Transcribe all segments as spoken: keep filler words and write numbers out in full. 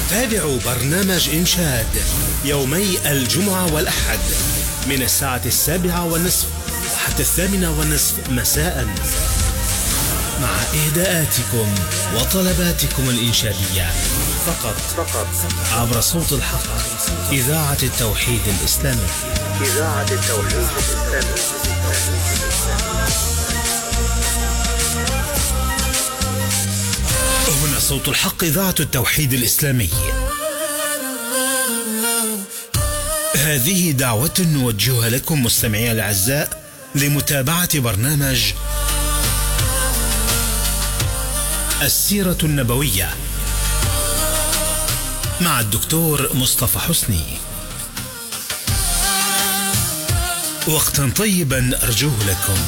تابعوا برنامج إنشاد يومي الجمعة والأحد من الساعة السابعة والنصف حتى الثامنة والنصف مساء، مع إهداءاتكم وطلباتكم الإنشادية فقط فقط عبر صوت الحق، إذاعة التوحيد الإسلامي. إذاعة التوحيد الإسلامي. هنا صوت الحق، إذاعة التوحيد الإسلامي. هذه دعوة نوجهها لكم مستمعي الأعزاء لمتابعة برنامج السيرة النبوية مع الدكتور مصطفى حسني. وقتا طيبا أرجوه لكم.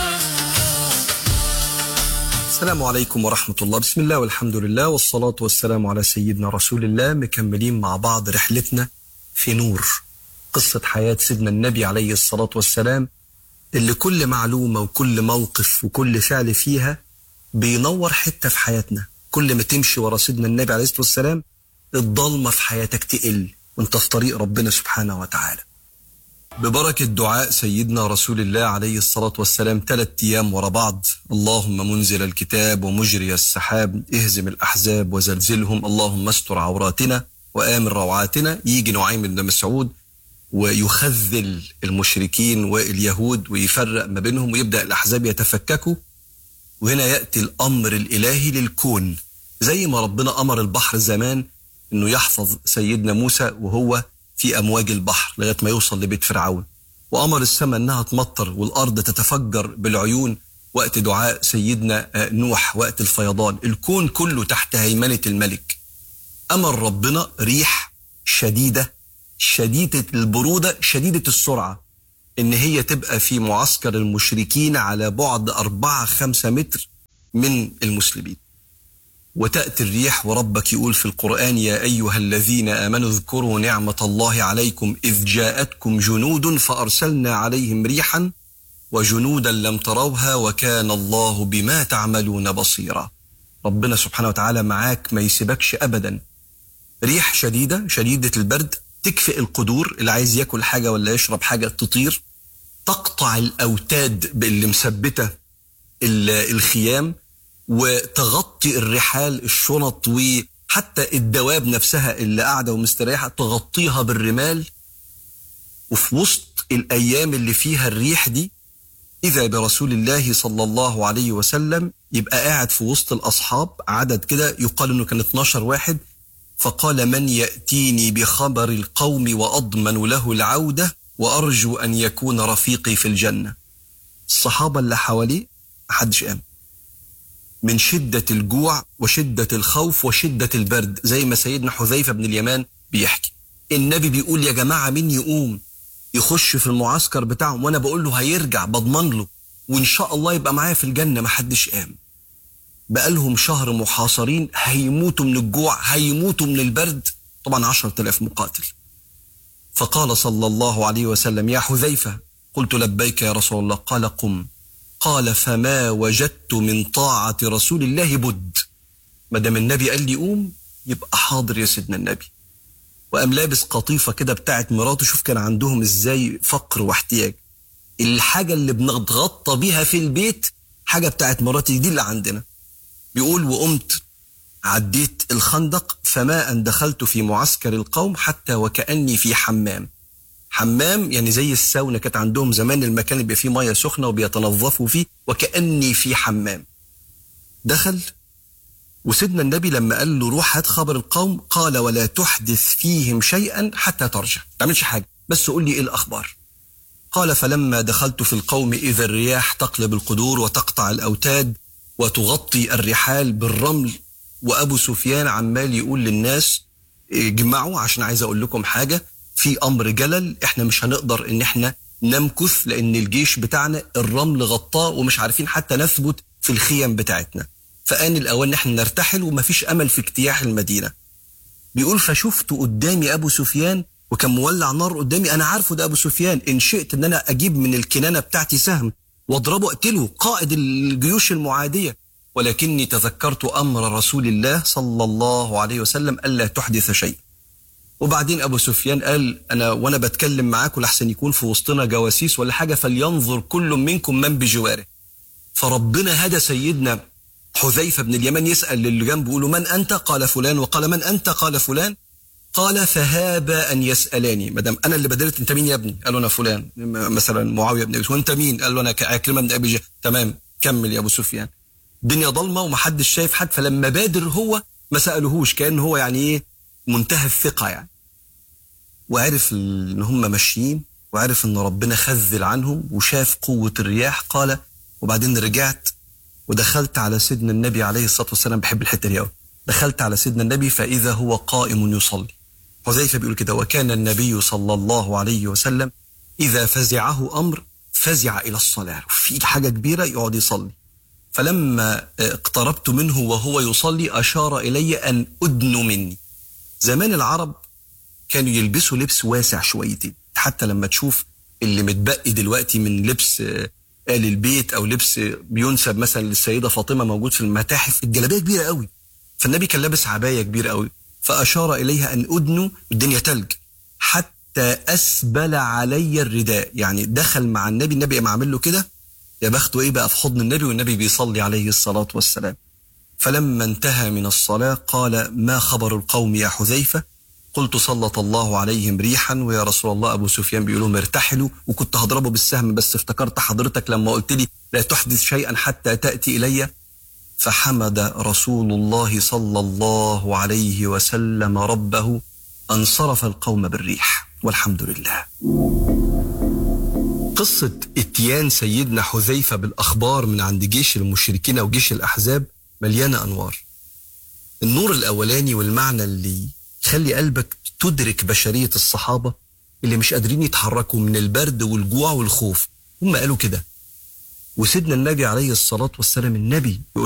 السلام عليكم ورحمة الله. بسم الله والحمد لله والصلاة والسلام على سيدنا رسول الله. مكملين مع بعض رحلتنا في نور، قصة حياة سيدنا النبي عليه الصلاة والسلام، اللي كل معلومة وكل موقف وكل فعل فيها بينور حتة في حياتنا. كل ما تمشي ورا سيدنا النبي عليه الصلاة والسلام الضلمة في حياتك تقل وانت في طريق ربنا سبحانه وتعالى. ببركة دعاء سيدنا رسول الله عليه الصلاة والسلام ثلاث أيام ورا بعض: اللهم منزل الكتاب ومجري السحاب، اهزم الأحزاب وزلزلهم، اللهم استر عوراتنا وآمن روعاتنا. يجي نعيم بن مسعود ويخذل المشركين واليهود ويفرق ما بينهم ويبدأ الأحزاب يتفككوا. وهنا يأتي الأمر الإلهي للكون، زي ما ربنا أمر البحر زمان إنه يحفظ سيدنا موسى وهو في أمواج البحر لغاية ما يوصل لبيت فرعون، وأمر السماء أنها تمطر والأرض تتفجر بالعيون وقت دعاء سيدنا نوح وقت الفيضان. الكون كله تحت هيمنة الملك. أمر ربنا ريح شديدة شديدة البرودة شديدة السرعة إن هي تبقى في معسكر المشركين على بعد أربعة خمسة متر من المسلمين. وتأتي الريح وربك يقول في القرآن: يا أيها الذين آمنوا اذكروا نعمة الله عليكم إذ جاءتكم جنود فأرسلنا عليهم ريحا وجنودا لم تروها وكان الله بما تعملون بصيرا. ربنا سبحانه وتعالى معاك، ما يسيبكش أبدا. ريح شديدة شديدة البرد تكفئ القدور، اللي عايز ياكل حاجة ولا يشرب حاجة تطير، تقطع الأوتاد اللي مثبتة الخيام، وتغطي الرحال الشنط وحتى الدواب نفسها اللي قاعدة ومستريحة تغطيها بالرمال. وفي وسط الأيام اللي فيها الريح دي إذا برسول الله صلى الله عليه وسلم يبقى قاعد في وسط الأصحاب، عدد كده يقال إنه كان اتناشر واحد، فقال: من يأتيني بخبر القوم وأضمن له العودة وأرجو أن يكون رفيقي في الجنة. الصحابة اللي حواليه محدش قام من شدة الجوع وشدة الخوف وشدة البرد، زي ما سيدنا حذيفة بن اليمان بيحكي. النبي بيقول: يا جماعة مين يقوم يخش في المعسكر بتاعهم وأنا بقول له هيرجع بضمن له وإن شاء الله يبقى معايا في الجنة؟ محدش قام. بقالهم شهر محاصرين، هيموتوا من الجوع هيموتوا من البرد، طبعا عشرة آلاف مقاتل. فقال صلى الله عليه وسلم: يا حذيفة. قلت: لبيك يا رسول الله. قال: قم. قال: فما وجدت من طاعة رسول الله بد. ما دام النبي قال لي قوم يبقى حاضر يا سيدنا النبي. وقام لابس قطيفة كده بتاعت مراته. شوف كان عندهم ازاي فقر واحتياج. الحاجة اللي بنتغطى بيها في البيت حاجة بتاعت مراتي دي اللي عندنا. بيقول: وقمت عديت الخندق فما أن دخلت في معسكر القوم حتى وكأني في حمام. حمام يعني زي الساونا، كانت عندهم زمان المكان اللي بيبقى فيه مية سخنة وبيتنظفوا فيه، وكأني في حمام. دخل وسيدنا النبي لما قال له روح هات خبر القوم قال: ولا تحدث فيهم شيئا حتى ترجع، ما تعملش حاجة بس قول لي ايه الأخبار. قال: فلما دخلت في القوم إذا الرياح تقلب القدور وتقطع الأوتاد وتغطي الرحال بالرمل، وأبو سفيان عمال يقول للناس: اجمعوا عشان عايز أقول لكم حاجة، في أمر جلل، احنا مش هنقدر ان احنا نمكث لأن الجيش بتاعنا الرمل غطاه ومش عارفين حتى نثبت في الخيام بتاعتنا، فآن الأوان ان احنا نرتحل ومفيش أمل في اجتياح المدينة. بيقول: فشفت قدامي أبو سفيان وكان مولع نار قدامي، أنا عارفه ده أبو سفيان، إن شئت ان أنا أجيب من الكنانة بتاعتي سهم واضربه اقتله، قائد الجيوش المعادية. ولكني تذكرت أمر رسول الله صلى الله عليه وسلم ألا تحدث شيء. وبعدين أبو سفيان قال أنا وأنا بتكلم معاكم لحسن يكون في وسطنا جواسيس ولا حاجة، فلينظر كل منكم من بجواره. فربنا هدى سيدنا حذيفة بن اليمان يسأل للي جنبه يقول له من أنت؟ قال فلان. وقال من أنت؟ قال فلان. قال فهاب أن يسألاني، مدام أنا اللي بدرت أنت مين يا ابني؟ قال له أنا فلان مثلا معاوية بن أبي سفيان. وأنت مين؟ قال له أنا عكرمة بن أبي جهل. تمام كمل يا أبو سفيان. الدنيا ضلمة ومحدش شايف حد، فلما بادر هو ما سألهوش، كأن هو يعني إيه منتهى الثقة يعني. وعرف إن هم ماشيين وعرف إن ربنا خذل عنهم وشاف قوة الرياح. قال وبعدين رجعت ودخلت على سيدنا النبي عليه الصلاة والسلام، بحب الحتة دي أوي. دخلت على سيدنا النبي فإذا هو قائم يصلي. حذيفة بيقول كده وكان النبي صلى الله عليه وسلم إذا فزعه أمر فزع إلى الصلاة، في حاجة كبيرة يقعد يصلي. فلما اقتربت منه وهو يصلي أشار إلي أن أدن مني. زمان العرب كانوا يلبسوا لبس واسع شويتين، حتى لما تشوف اللي متبقي دلوقتي من لبس آل البيت أو لبس بينسب مثلا للسيدة فاطمة موجود في المتاحف، الجلابية كبيرة قوي. فالنبي كان لابس عباية كبيرة قوي، فأشار إليها أن أدنو، الدنيا تلج، حتى أسبل علي الرداء. يعني دخل مع النبي، النبي قام عامل له كده، يا بخته إيه بقى في حضن النبي والنبي بيصلي عليه الصلاة والسلام. فلما انتهى من الصلاة قال ما خبر القوم يا حذيفة؟ قلت سلط الله عليهم ريحا ويا رسول الله أبو سفيان بيقولوا مرتحلوا، وكنت هضربه بالسهم بس افتكرت حضرتك لما قلت لي لا تحدث شيئا حتى تأتي إلي. فحمد رسول الله صلى الله عليه وسلم ربه أن صرف القوم بالريح والحمد لله. قصة اتيان سيدنا حذيفة بالأخبار من عند جيش المشركين أو جيش الأحزاب مليانة أنوار. النور الأولاني والمعنى اللي يخلي قلبك تدرك بشرية الصحابة اللي مش قادرين يتحركوا من البرد والجوع والخوف، هم قالوا كده. وسيدنا النبي عليه الصلاة والسلام النبي